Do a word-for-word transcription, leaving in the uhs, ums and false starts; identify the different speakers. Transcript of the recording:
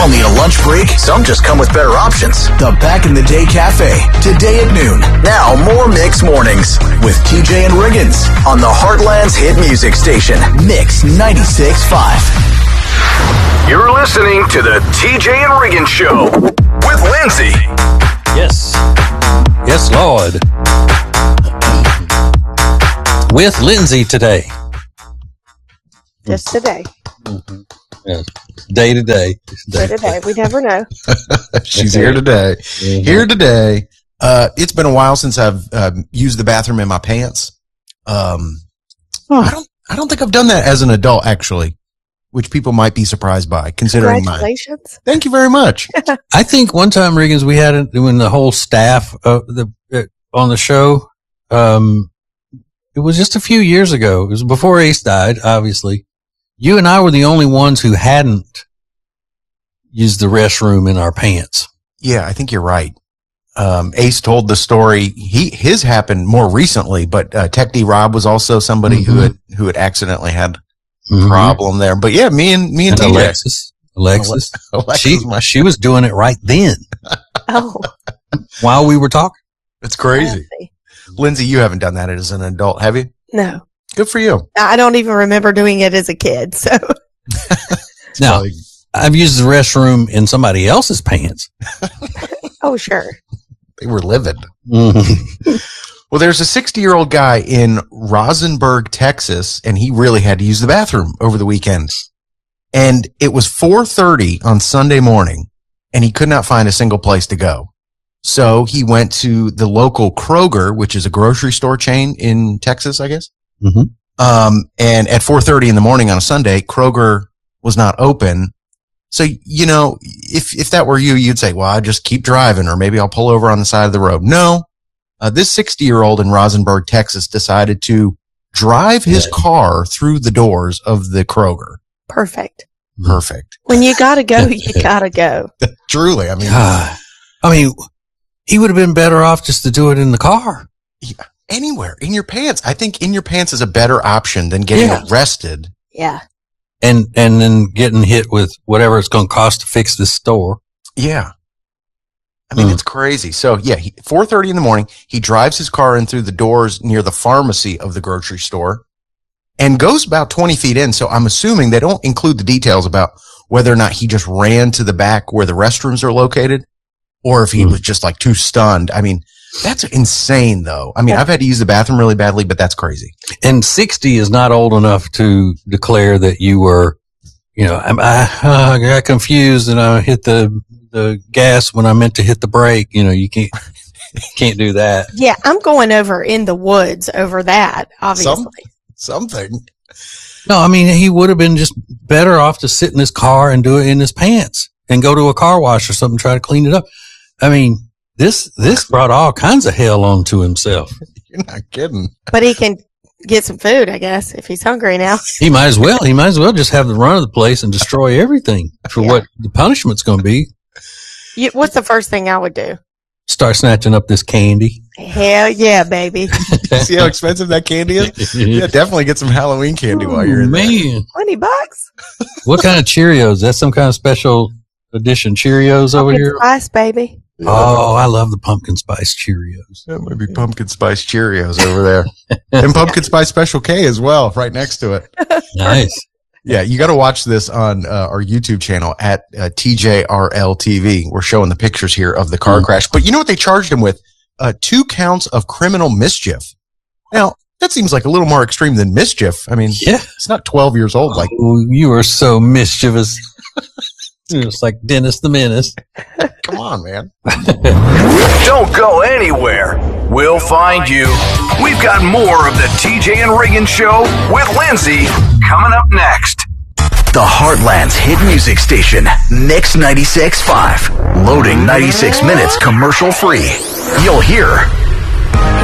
Speaker 1: all need a lunch break. Some just come with better options. The Back in the Day Cafe, today at noon. Now, more Mix Mornings with T J and Riggins on the Heartland's hit music station, Mix ninety-six point five. You're listening to the T J and Riggins Show with Lindsay.
Speaker 2: Yes. Yes, Lord. With Lindsay today.
Speaker 3: Just today.
Speaker 2: Mm-hmm. Yeah. Day to day.
Speaker 3: Day to day. We never know.
Speaker 4: She's here today. Mm-hmm. Here today. Uh, it's been a while since I've uh, used the bathroom in my pants. Um, oh. I don't. I don't think I've done that as an adult, actually, which people might be surprised by, considering my.
Speaker 3: Congratulations.
Speaker 4: Thank you very much.
Speaker 2: I think one time, Riggins, we had it when the whole staff uh, the uh, on the show. Um, it was just a few years ago. It was before Ace died, obviously. You and I were the only ones who hadn't used the restroom in our pants.
Speaker 4: Yeah, I think you're right. Um, Ace told the story. He, his happened more recently, but, uh, Tech D Rob was also somebody mm-hmm. who had, who had accidentally had a mm-hmm. problem there. But yeah, me and, me and,
Speaker 2: and Alexis, Alexis, Alexis, she, my- she was doing it right then.
Speaker 3: Oh,
Speaker 2: while we were talking.
Speaker 4: It's crazy. Lindsay, you haven't done that as an adult, have you?
Speaker 3: No.
Speaker 4: Good for you.
Speaker 3: I don't even remember doing it as a kid, so.
Speaker 2: Now, I've used the restroom in somebody else's pants.
Speaker 3: Oh, sure.
Speaker 4: They were livid. Mm-hmm. Well, there's a sixty-year-old guy in Rosenberg, Texas, and he really had to use the bathroom over the weekend. And it was four thirty on Sunday morning, and he could not find a single place to go. So he went to the local Kroger, which is a grocery store chain in Texas, I guess.
Speaker 2: Mm-hmm.
Speaker 4: Um, and at four thirty in the morning on a Sunday, Kroger was not open. So, you know, if, if that were you, you'd say, well, I'll just keep driving, or maybe I'll pull over on the side of the road. No, uh, this sixty year old in Rosenberg, Texas decided to drive his car through the doors of the Kroger.
Speaker 3: Perfect.
Speaker 4: Perfect.
Speaker 3: When you gotta go, you gotta go.
Speaker 4: Truly. I mean,
Speaker 2: God. I mean, he would have been better off just to do it in the car.
Speaker 4: Yeah. Anywhere in your pants. I think in your pants is a better option than getting
Speaker 2: yeah.
Speaker 4: arrested.
Speaker 3: Yeah.
Speaker 2: And, and then getting hit with whatever it's going to cost to fix this store.
Speaker 4: Yeah. I mean, mm. it's crazy. So yeah, he, four thirty in the morning, he drives his car in through the doors near the pharmacy of the grocery store and goes about twenty feet in. So I'm assuming they don't include the details about whether or not he just ran to the back where the restrooms are located or if he mm. was just like too stunned. I mean, that's insane, though. I mean, I've had to use the bathroom really badly, but that's crazy.
Speaker 2: And sixty is not old enough to declare that you were, you know, I, I, I got confused and I hit the the gas when I meant to hit the brake. You know, you can't can't do that.
Speaker 3: Yeah, I'm going over in the woods over that, obviously.
Speaker 4: Some, something.
Speaker 2: No, I mean, he would have been just better off to sit in his car and do it in his pants and go to a car wash or something, try to clean it up. I mean, This, this brought all kinds of hell onto himself.
Speaker 4: You're not kidding.
Speaker 3: But he can get some food, I guess, if he's hungry now.
Speaker 2: He might as well, he might as well just have the run of the place and destroy everything for yeah. what the punishment's going to be.
Speaker 3: You, what's the first thing I would do?
Speaker 2: Start snatching up this candy.
Speaker 3: Hell yeah, baby.
Speaker 4: See how expensive that candy is? Yeah, definitely get some Halloween candy oh, while you're in
Speaker 2: man.
Speaker 4: there.
Speaker 3: twenty bucks.
Speaker 2: What kind of Cheerios? That's some kind of special edition Cheerios over here?
Speaker 3: Spice, baby.
Speaker 4: Yeah.
Speaker 2: Oh, I love the pumpkin spice Cheerios.
Speaker 4: That might be pumpkin spice Cheerios over there. And pumpkin spice Special K as well, right next to it.
Speaker 2: Nice.
Speaker 4: Yeah, you got to watch this on uh, our YouTube channel at uh, T J R L T V. We're showing the pictures here of the car mm. crash. But you know what they charged him with? Uh, two counts of criminal mischief. Now, that seems like a little more extreme than mischief. I mean, yeah. It's not twelve years old. Like,
Speaker 2: oh, you are so mischievous. It's like Dennis the Menace.
Speaker 4: Come on, man.
Speaker 1: Don't go anywhere. We'll find you. We've got more of the T J and Riggins Show with Lindsay coming up next. The Heartland's hit music station, Mix ninety-six point five. Loading ninety-six minutes commercial free. You'll hear